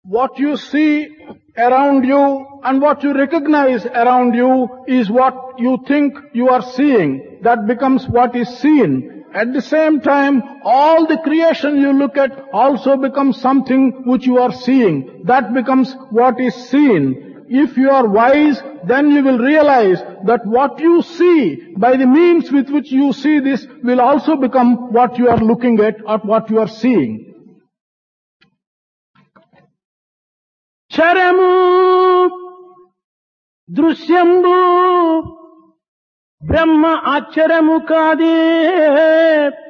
What you see around you and what you recognize around you is what you think you are seeing. That becomes what is seen. At the same time, all the creation you look at also becomes something which you are seeing. That becomes what is seen. If you are wise, then you will realize that what you see, by the means with which you see this, will also become what you are looking at or what you are seeing. క్షరము దృశ్యంబు బ్రహ్మ అక్షరము కాదే